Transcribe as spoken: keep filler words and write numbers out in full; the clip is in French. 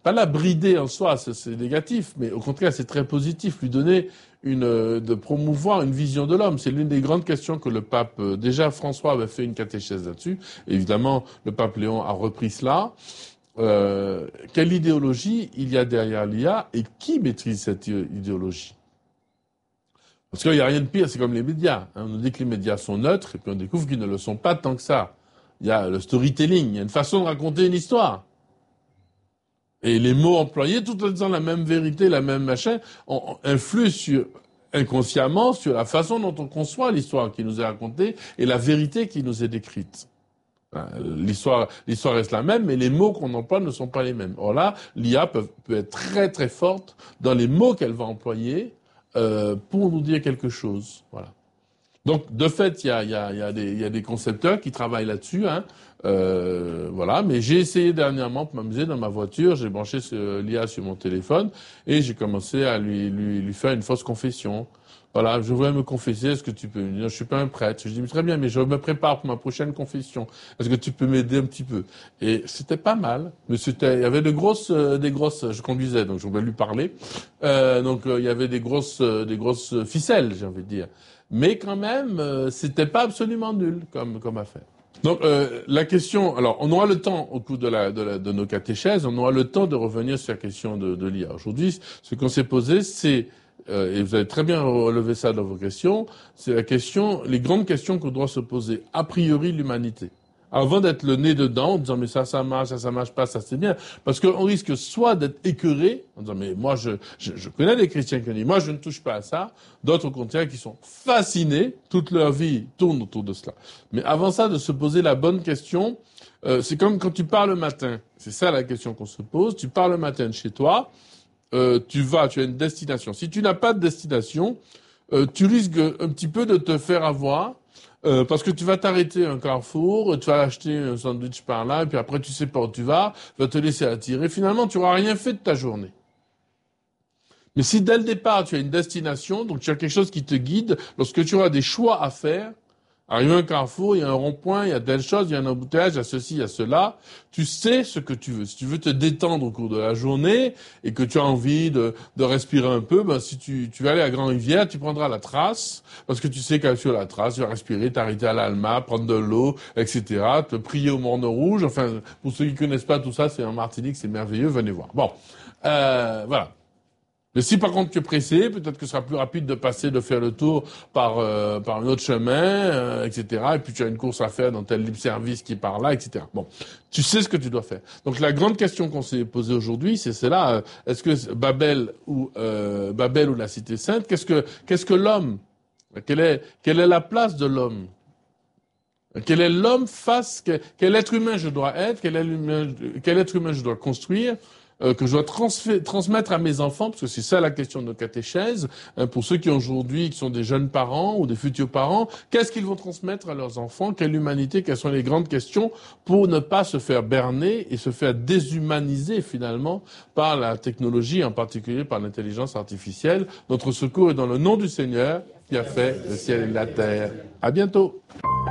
pas la brider en soi, c'est, c'est négatif, mais au contraire, c'est très positif, lui donner une, de promouvoir une vision de l'homme. C'est l'une des grandes questions que le pape, déjà François avait fait une catéchèse là-dessus. Évidemment, le pape Léon a repris cela. Euh, quelle idéologie il y a derrière l'I A et qui maîtrise cette idéologie? Parce qu'il n'y a rien de pire, c'est comme les médias. Hein. On nous dit que les médias sont neutres et puis on découvre qu'ils ne le sont pas tant que ça. Il y a le storytelling, il y a une façon de raconter une histoire. Et les mots employés, tout en disant la même vérité, la même machin, on, on influent sur, inconsciemment sur la façon dont on conçoit l'histoire qui nous est racontée et la vérité qui nous est décrite. L'histoire, l'histoire reste la même, mais les mots qu'on emploie ne sont pas les mêmes. Or là, l'I A peut, peut être très très forte dans les mots qu'elle va employer euh, pour nous dire quelque chose. Voilà. Donc, de fait, il y a, y, a, y, a des, y a des concepteurs qui travaillent là-dessus. Hein. Euh, voilà. Mais j'ai essayé dernièrement pour m'amuser dans ma voiture. J'ai branché l'I A sur mon téléphone et j'ai commencé à lui, lui, lui faire une fausse confession. Voilà, je voudrais me confesser, est-ce que tu peux me dire, je suis pas un prêtre. Je dis, très bien, mais je me prépare pour ma prochaine confession. Est-ce que tu peux m'aider un petit peu? Et c'était pas mal. Mais c'était, il y avait de grosses, euh, des grosses, je conduisais, donc je voulais lui parler. Euh, donc, euh, il y avait des grosses, euh, des grosses ficelles, j'ai envie de dire. Mais quand même, euh, c'était pas absolument nul comme, comme affaire. Donc, euh, la question, alors, on aura le temps, au cours de la, de la, de nos catéchèses, on aura le temps de revenir sur la question de, de l'I A. Aujourd'hui, ce qu'on s'est posé, c'est, Euh, et vous avez très bien relevé ça dans vos questions, c'est la question, les grandes questions qu'on doit se poser, a priori l'humanité. Avant d'être le nez dedans, en disant mais ça, ça marche, ça, ça marche pas, ça c'est bien. Parce qu'on risque soit d'être écœuré, en disant mais moi je, je, je connais des chrétiens qui disent moi je ne touche pas à ça, d'autres au contraire qui sont fascinés, toute leur vie tourne autour de cela. Mais avant ça, de se poser la bonne question, euh, c'est comme quand tu pars le matin, c'est ça la question qu'on se pose, tu pars le matin de chez toi, Euh, tu vas, tu as une destination. Si tu n'as pas de destination, euh, tu risques un petit peu de te faire avoir euh, parce que tu vas t'arrêter à un carrefour, tu vas acheter un sandwich par là, et puis après tu sais pas où tu vas, tu vas te laisser attirer. Finalement, tu n'auras rien fait de ta journée. Mais si dès le départ, tu as une destination, donc tu as quelque chose qui te guide, lorsque tu auras des choix à faire, arrivé à un carrefour, il y a un rond-point, il y a telle chose, il y a un embouteillage, il y a ceci, il y a cela. Tu sais ce que tu veux. Si tu veux te détendre au cours de la journée et que tu as envie de, de respirer un peu, ben si tu, tu vas aller à Grand-Rivière, tu prendras la trace parce que tu sais qu'à sur la trace, tu vas respirer, t'arrêter à l'Alma, prendre de l'eau, et cetera. Te prier au Morne Rouge. Enfin, pour ceux qui connaissent pas tout ça, c'est en Martinique, c'est merveilleux. Venez voir. Bon, euh, voilà. Mais si par contre tu es pressé, peut-être que ce sera plus rapide de passer, de faire le tour par euh, par un autre chemin, euh, et cetera. Et puis tu as une course à faire dans tel libre-service qui est par là, et cetera. Bon, tu sais ce que tu dois faire. Donc la grande question qu'on s'est posée aujourd'hui, c'est celle-là. Euh, est-ce que Babel ou euh, Babel ou la Cité Sainte, qu'est-ce que qu'est-ce que l'homme? Quelle est quelle est la place de l'homme? Quel est l'homme face? Quel, quel être humain je dois être? Quel, est l'humain, quel être humain je dois construire? Euh, que je dois transfé- transmettre à mes enfants, parce que c'est ça la question de nos catéchèses, hein, pour ceux qui aujourd'hui qui sont des jeunes parents ou des futurs parents, qu'est-ce qu'ils vont transmettre à leurs enfants? Quelle humanité? Quelles sont les grandes questions pour ne pas se faire berner et se faire déshumaniser finalement par la technologie, en particulier par l'intelligence artificielle? Notre secours est dans le nom du Seigneur qui a fait le ciel et la terre. À bientôt.